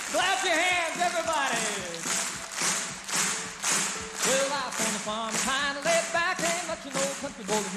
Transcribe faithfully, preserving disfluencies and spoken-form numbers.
Clap your hands, everybody. Well, life on the farm, kind of laid back, ain't much an old country boy.